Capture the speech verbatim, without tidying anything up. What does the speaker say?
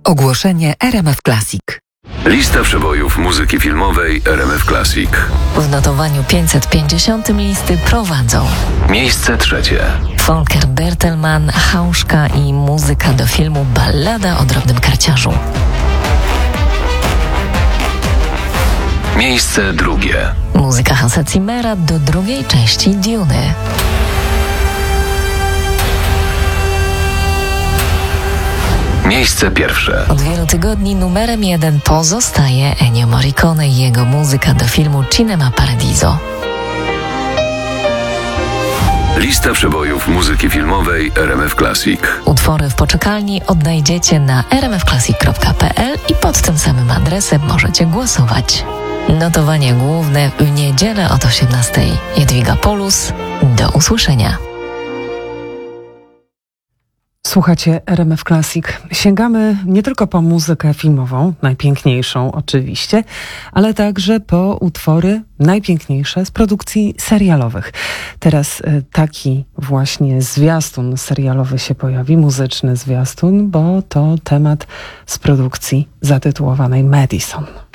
Ogłoszenie R M F Classic. Lista przebojów muzyki filmowej R M F Classic. W notowaniu pięćset pięćdziesiątym listy prowadzą Miejsce trzecie. Volker Bertelmann, Hauszka i muzyka do filmu Ballada o drobnym karciarzu. Miejsce drugie. Muzyka Hansa Zimmera do drugiej części Duny. Miejsce pierwsze. Od wielu tygodni numerem jeden pozostaje Ennio Morricone i jego muzyka do filmu Cinema Paradiso. Lista przebojów muzyki filmowej R M F Classic. Utwory w poczekalni odnajdziecie na r m f classic kropka p l i pod tym samym adresem możecie głosować. Notowanie główne w niedzielę od osiemnastej. Jadwiga Polus. Do usłyszenia. Słuchacie R M F Classic. Sięgamy nie tylko po muzykę filmową, najpiękniejszą oczywiście, ale także po utwory najpiękniejsze z produkcji serialowych. Teraz y, taki właśnie zwiastun serialowy się pojawi, muzyczny zwiastun, bo to temat z produkcji zatytułowanej Madison.